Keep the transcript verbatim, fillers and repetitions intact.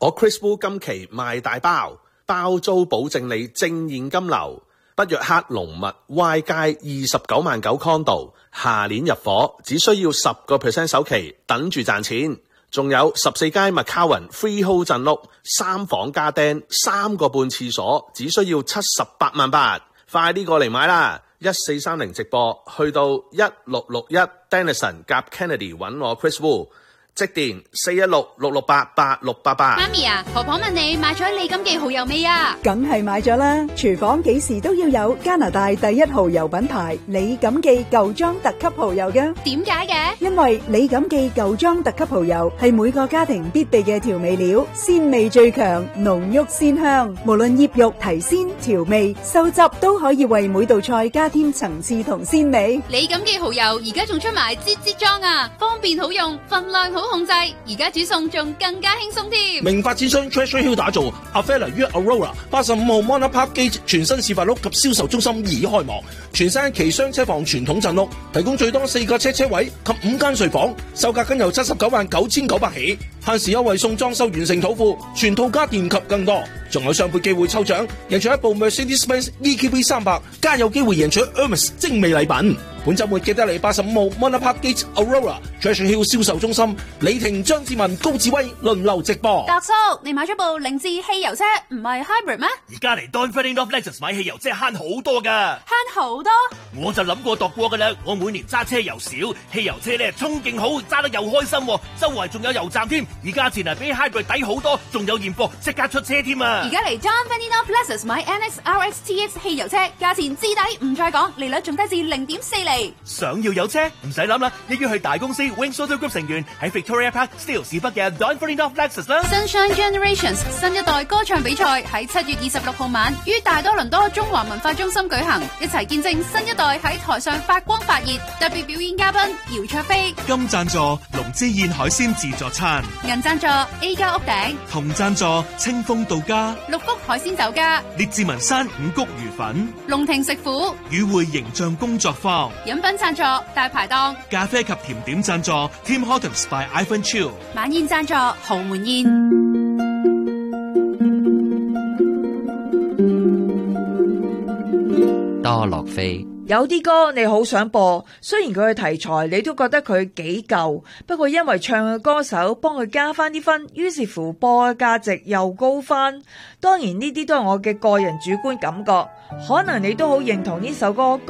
我 Chris Wu 今期賣大包，包租保證你正現金流。北約克龍密 Y 街二十九萬九 condo， 下年入伙，只需要十個 percent 首期，等住賺錢。仲有十四街 McCowan Freehold 鎮屋，三房加釘，三個半廁所，只需要七十八萬八，快啲過嚟買啦！一四三零直播，去到一六六一 Denison 夾 Kennedy 揾我 Chris Wu。即電四一六六六八八六八八。 媽咪啊，婆婆問你買咗李錦記蠔油未啊？ 梗係買咗啦，廚房幾時都要有加拿大第一蠔油品牌李錦記舊裝特級蠔油㗎。 點解嘅？因為李錦記舊裝特級蠔油係每個家庭必備嘅調味料，鮮味最強，濃郁鮮香，無論醃肉、提鮮、調味、收汁都可以為每道菜加添層次同鮮味。 李錦記蠔油而家仲出埋擠擠裝啊，方便好用，分量好控制，而家煮餸仲更加輕鬆添。 名發展商 Treasure Hill 打造 Avella 於 Aurora 八十五號 Mona Park Gate 全新示範屋及銷售中心已開幕，全新一期雙車房傳統鎮屋，提供最多四個車車位及五間睡房，售價僅由七十九萬九千九百起，限時優惠送裝修完成土庫，全套家電及更多，仲有雙倍機會抽獎，贏取一部 Mercedes-Benz E Q B 三百，加有機會贏取 Hermes 精美禮品。本週末記得嚟八十五號 Mona Park Gate Aurora Treasure Hill 銷售中心，李婷、張志文、高志威輪流直播。 達叔，你買咗部凌志汽油車，唔係 hybrid 咩？ 而家嚟 Don Ferdinand of Lexus 買汽油車慳好多㗎， 慳好多？ 我就諗過度過㗎啦。我每年揸車油少，汽油車咧衝勁好，揸得又開心，周圍仲有油站添。而價錢啊比 hybrid 抵好多，仲有現貨即刻出車添啊！ 而家嚟 Don Ferdinand of Lexus 買 N X R X T X 汽油車，價錢至抵，唔再講，利率仲低至零點四厘。 想要有車唔使諗啦，一於去大公司 Wings Auto Group 成員喺 Victoria Park Steeles 市北嘅 Don Ferdinand of Lexus 啦。 Sunshine Generations 新一代歌唱比賽喺七月二十六號晚於大多倫多中華文化中心舉行，一齊見證新一代喺台上發光發熱。特別表演嘉賓姚卓飛。 金贊助龍之燕海鮮自助餐， 銀贊助 A 家屋頂， 銅贊助清風到家， 六福海鮮酒家， 列治文山五穀魚粉， 龍庭食府， 與會形象工作坊， 飲品贊助大排檔， 咖啡及甜點贊助 Tim Hortons by Ivan Chill， 晚宴贊助豪門宴。 多樂飛。 有啲歌你好想播，雖然佢嘅題材你都覺得佢幾舊，不過因為唱嘅歌手幫佢加翻啲分，於是乎播嘅價值又高翻。當然呢啲都係我嘅個人主觀感覺，可能你都好認同呢首歌。